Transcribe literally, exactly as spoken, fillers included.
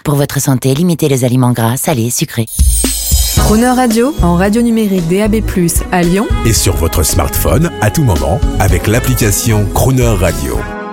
Pour votre santé, limitez les aliments gras, salés, sucrés. Crooner Radio, en radio numérique D A B plus, à Lyon. Et sur votre smartphone, à tout moment, avec l'application Crooner Radio.